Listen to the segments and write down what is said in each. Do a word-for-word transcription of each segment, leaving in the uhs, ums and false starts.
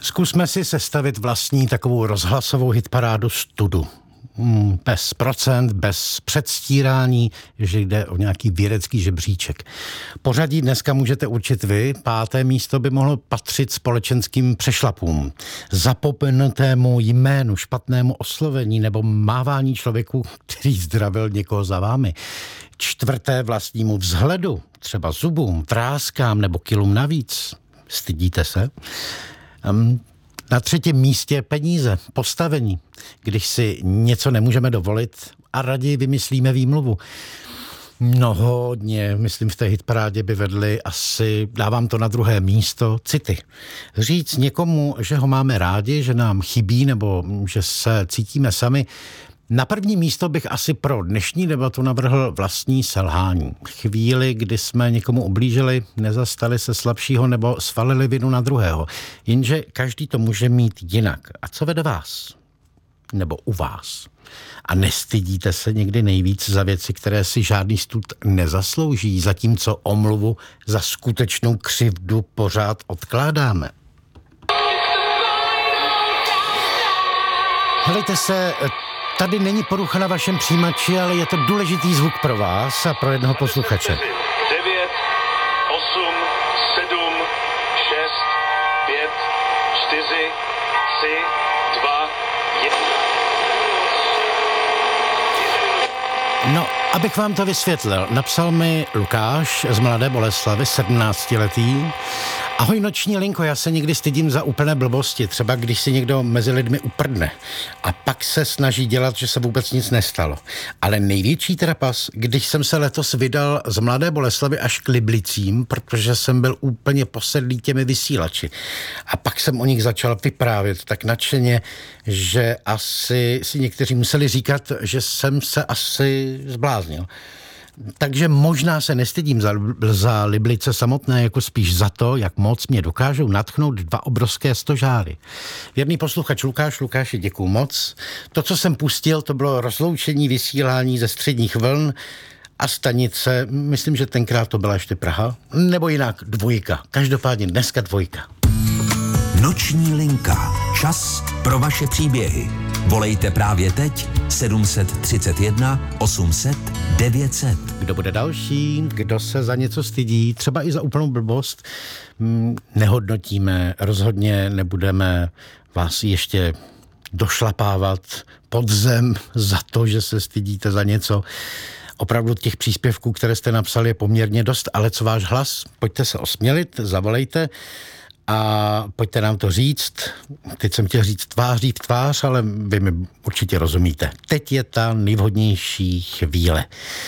Zkusme si sestavit vlastní takovou rozhlasovou hitparádu studu. Bez procent, bez předstírání, že jde o nějaký vědecký žebříček. Pořadí dneska můžete určit vy, páté místo by mohlo patřit společenským přešlapům, zapomenutému jménu, špatnému oslovení nebo mávání člověku, který zdravil někoho za vámi. Čtvrté vlastnímu vzhledu, třeba zubům, vrázkám nebo kilům navíc. Stydíte se? Um, Na třetím místě peníze, postavení, když si něco nemůžeme dovolit a raději vymyslíme výmluvu. No hodně, myslím, v té hitparádě by vedli asi, dávám to na druhé místo, city. Říct někomu, že ho máme rádi, že nám chybí nebo že se cítíme sami. Na první místo bych asi pro dnešní debatu navrhl vlastní selhání. Chvíli, kdy jsme někomu ublížili, nezastali se slabšího nebo svalili vinu na druhého. Jenže každý to může mít jinak. A co vede vás? Nebo u vás? A nestydíte se někdy nejvíc za věci, které si žádný stud nezaslouží, zatímco omluvu za skutečnou křivdu pořád odkládáme? Helejte se, tady není porucha na vašem přijímači, ale je to důležitý zvuk pro vás a pro jednoho posluchače. devět, osm, sedm, šest, pět, čtyři, tři, dva, jedna. No, abych vám to vysvětlil, napsal mi Lukáš z Mladé Boleslavi, sedmnáctiletý. Ahoj noční linko, já se někdy stydím za úplné blbosti, třeba když si někdo mezi lidmi uprdne a pak se snaží dělat, že se vůbec nic nestalo. Ale největší trapas, když jsem se letos vydal z Mladé Boleslavy až k Liblicím, protože jsem byl úplně posedlý těmi vysílači. A pak jsem o nich začal vyprávět tak nadšeně, že asi si někteří museli říkat, že jsem se asi zbláznil. Takže možná se nestydím za, za Liblice samotné, jako spíš za to, jak moc mě dokážou nadchnout dva obrovské stožáry. Věrný posluchač Lukáš, Lukáši, děkuju moc. To, co jsem pustil, to bylo rozloučení vysílání ze středních vln a stanice, myslím, že tenkrát to byla ještě Praha, nebo jinak dvojka. Každopádně dneska dvojka. Noční linka. Čas pro vaše příběhy. Volejte právě teď sedm set třicet jedna osm set devět set. Kdo bude další, kdo se za něco stydí, třeba i za úplnou blbost, nehodnotíme, rozhodně nebudeme vás ještě došlapávat pod zem za to, že se stydíte za něco. Opravdu těch příspěvků, které jste napsali, je poměrně dost, ale co váš hlas? Pojďte se osmělit, zavolejte a pojďte nám to říct. Teď jsem chtěl říct tváří v tvář, ale vy mi určitě rozumíte. Teď je ta nejvhodnější chvíle.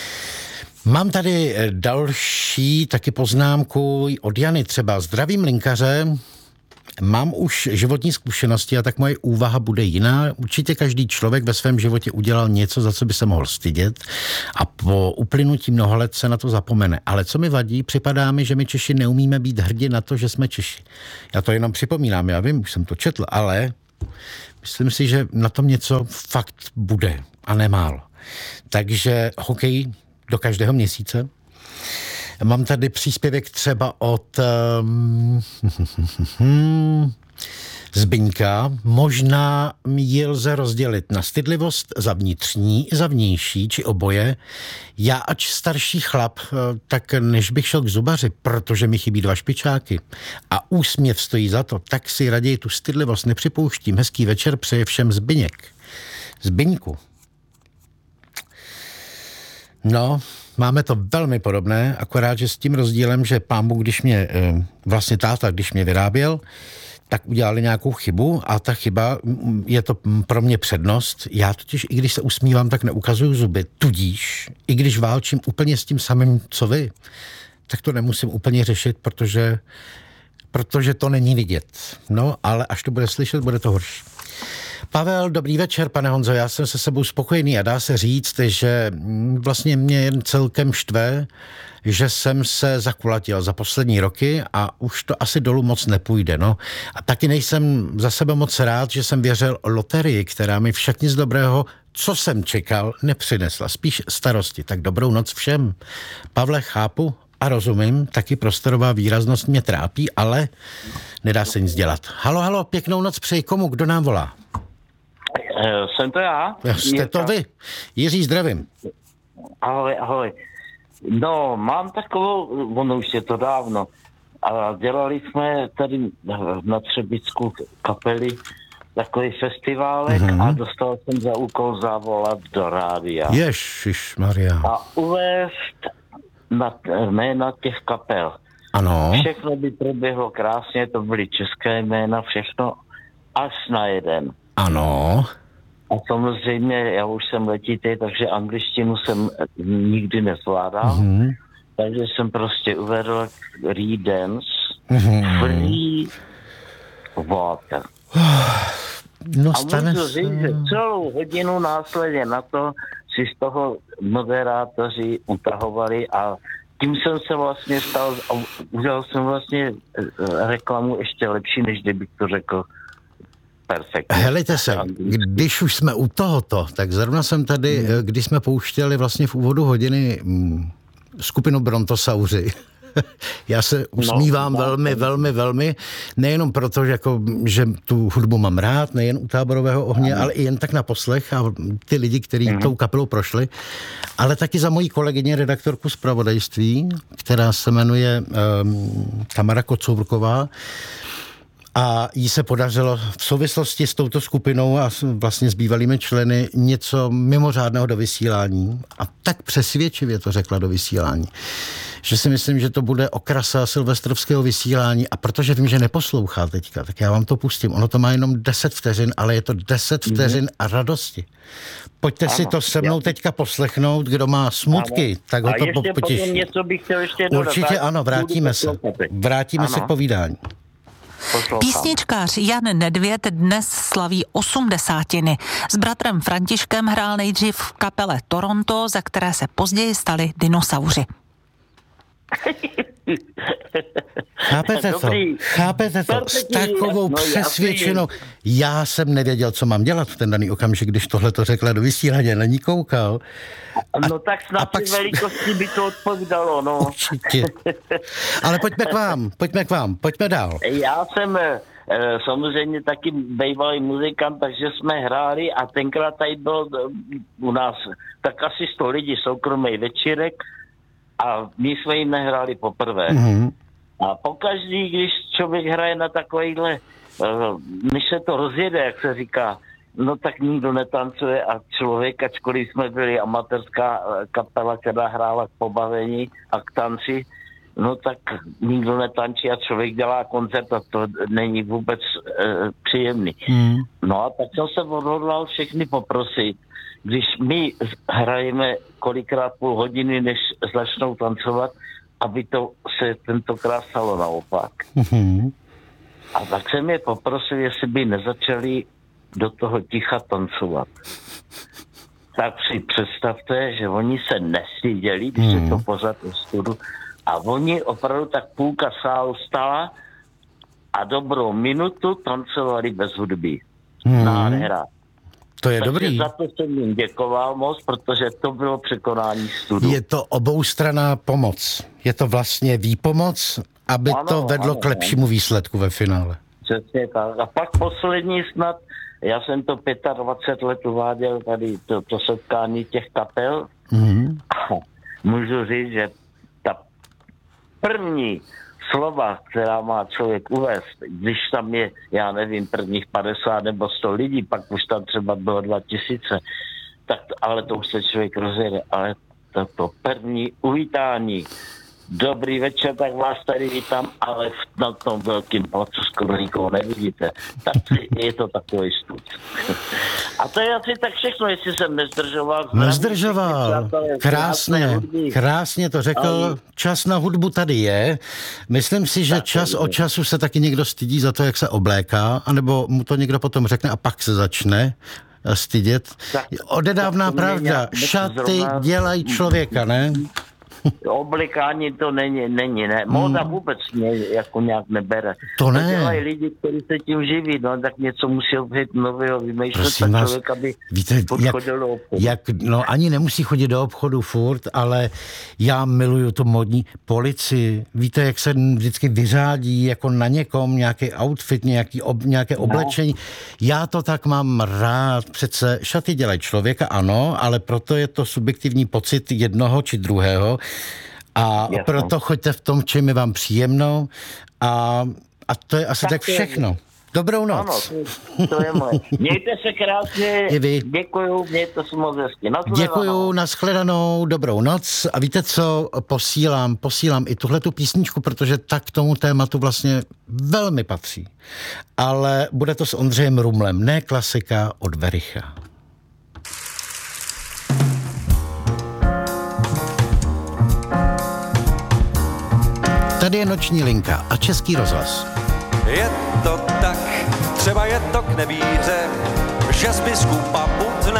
Mám tady další taky poznámku od Jany třeba. Zdravím linkaře, mám už životní zkušenosti a tak moje úvaha bude jiná. Určitě každý člověk ve svém životě udělal něco, za co by se mohl stydět a po uplynutí mnoha let se na to zapomene. Ale co mi vadí, připadá mi, že my Češi neumíme být hrdí na to, že jsme Češi. Já to jenom připomínám, já vím, už jsem to četl, ale myslím si, že na tom něco fakt bude a nemálo. Takže hokej do každého měsíce. Mám tady příspěvek třeba od um, Zbyňka. Možná ji lze rozdělit na stydlivost za vnitřní, za vnější, či oboje. Já, ač starší chlap, tak než bych šel k zubaři, protože mi chybí dva špičáky a úsměv stojí za to, tak si raději tu stydlivost nepřipouštím. Hezký večer přeje všem Zbyněk. Zbyňku. No, máme to velmi podobné, akorát, že s tím rozdílem, že pán Bůh, když mě, vlastně táta, když mě vyráběl, tak udělali nějakou chybu a ta chyba je to pro mě přednost. Já totiž, i když se usmívám, tak neukazuju zuby. Tudíž, i když válčím úplně s tím samým, co vy, tak to nemusím úplně řešit, protože, protože to není vidět. No, ale až to bude slyšet, bude to horší. Pavel, dobrý večer, pane Honzo, já jsem se sebou spokojený a dá se říct, že vlastně mě jen celkem štve, že jsem se zakulatil za poslední roky a už to asi dolů moc nepůjde, no. A taky nejsem za sebe moc rád, že jsem věřil loterii, která mi však nic dobrého, co jsem čekal, nepřinesla. Spíš starosti. Tak dobrou noc všem. Pavle, chápu a rozumím, taky prostorová výraznost mě trápí, ale nedá se nic dělat. Halo, halo, pěknou noc přeji. Komu? Kdo nám volá? Uh, jsem to já. Jste to vy. Jiří, zdravím. Ahoj, ahoj. No, mám takovou, ono už je to dávno, a dělali jsme tady na Třebicku kapely takový festiválek mm-hmm. a dostal jsem za úkol zavolat do rádia. Ježišmarja. A uvést na, jména těch kapel. Ano. Všechno by proběhlo krásně, to byly české jména, všechno až na jeden. Ano. A samozřejmě, já už jsem letitý, takže angličtinu jsem nikdy nezvládal. Mm-hmm. Takže jsem prostě uvedl Creedence, mm-hmm. Free Water. No, a můžu říct, že celou hodinu následně na to si z toho moderátoři utahovali a tím jsem se vlastně stal, udělal jsem vlastně reklamu ještě lepší, než kdybych to řekl perfektně. Helejte se, když už jsme u tohoto, tak zrovna jsem tady, hmm. když jsme pouštěli vlastně v úvodu hodiny skupinu Brontosauři. Já se usmívám no, velmi, velmi, velmi, nejenom proto, že, jako, že tu hudbu mám rád, nejen u Táborového ohně, mm. ale i jen tak na poslech a ty lidi, kteří mm. tou kapelou prošli, ale taky za mojí kolegyně, redaktorku zpravodajství, která se jmenuje um, Tamara Kocourková, a jí se podařilo v souvislosti s touto skupinou a vlastně s bývalými členy něco mimořádného do vysílání. A tak přesvědčivě to řekla do vysílání, že si myslím, že to bude okrasa silvestrovského vysílání. A protože vím, že neposlouchá teďka, tak já vám to pustím. Ono to má jenom deset vteřin, ale je to deset mm-hmm. vteřin a radosti. Pojďte ano, si to se mnou já. teďka poslechnout, kdo má smutky, ano. tak ho to potěší. A ještě potom něco bych chtěl ještě dodat. Určitě ano, vrátíme se. Vrátíme ano. se k povídání. Písničkář Jan Nedvěd dnes slaví osmdesátiny. S bratrem Františkem hrál nejdřív v kapele Toronto, za které se později stali Dinosauři. Chápete to? Chápete to? S takovou no, přesvědčenou. Já jsem nevěděl, co mám dělat v ten daný okamžik, když tohle to řekla do vysílání, na ní koukal. A, no tak snad pak velikosti by to odpovídalo, no. Určitě. Ale pojďme k vám, pojďme k vám, pojďme dál. Já jsem samozřejmě taky bývalý muzikant, takže jsme hráli a tenkrát tady bylo u nás tak asi sto lidí, soukromý večírek, a my jsme jim nehráli poprvé. Mm-hmm. A pokaždý, když člověk hraje na takovýhle, než se to rozjede, jak se říká, no tak nikdo netancuje a člověk, ačkoliv jsme byli amatérská kapela, která hrála k pobavení a k tanci, no tak nikdo netančí a člověk dělá koncert a to není vůbec e, příjemný. Mm. No a tak jsem se odhodlal všechny poprosit, když my hrajeme kolikrát půl hodiny, než začnou tancovat, aby to se tentokrát stalo naopak. Mm-hmm. A tak jsem je poprosil, jestli by nezačali do toho ticha tancovat. Tak si představte, že oni se nestyděli, když mm. se to pořád v studu, a oni opravdu tak půlka sálu stala a dobrou minutu tancovali bez hudby. Mm. Nádhera. To je Takže dobrý. Za to jsem jim děkoval moc, protože to bylo překonání studu. Je to oboustranná pomoc. Je to vlastně výpomoc, aby ano, to vedlo ano, k lepšímu výsledku ve finále. Přesně tak. A pak poslední snad, já jsem to dvacet pět let uváděl tady to, to setkání těch kapel. Mm-hmm. Můžu říct, že ta první slova, která má člověk uvést, když tam je, já nevím, prvních padesát nebo sto lidí, pak už tam třeba bylo dva tisíce, tak to, ale to už se člověk rozjede, ale to, to první uvítání, dobrý večer, tak vás tady vítám, ale na tom velkým placu skoro nikoho nevidíte. Tak je to takový stud. A to je asi tak všechno, jestli jsem nezdržoval. Nezdržoval. Krásně, krásně to řekl. Čas na hudbu tady je. Myslím si, že čas od času se taky někdo stydí za to, jak se obléká, anebo mu to někdo potom řekne a pak se začne stydět. Odedávná pravda. Šaty dělají člověka, ne? Oblikání to není, není ne. Móda hmm. vůbec mě jako nějak nebere. To ne. To dělají lidi, kteří se tím živí, no tak něco musí být nového vymýšlet tak vás, člověk, aby víte, chodil jak, do obchodu. Jak, no ani nemusí chodit do obchodu furt, ale já miluju to modní policii. Víte, jak se vždycky vyřádí jako na někom nějaký outfit, nějaký ob, nějaké oblečení. No. Já to tak mám rád. Přece šaty dělají člověka, ano, ale proto je to subjektivní pocit jednoho či druhého. A Jasno. proto choďte v tom, čem je vám příjemno. A, a to je asi tak, tak všechno. Dobrou noc. Ano, to, to je moje. Mějte se krásně. I vy. Děkuju, mějte se moc hezky. Děkuju, nashledanou, dobrou noc. A víte co, posílám, posílám i tuhletu písničku, protože tak k tomu tématu vlastně velmi patří. Ale bude to s Ondřejem Rumlem, ne klasika od Vericha. Tady je Noční linka a Český rozhlas. Je to tak, třeba je to k nevíře, že z biskupа Butna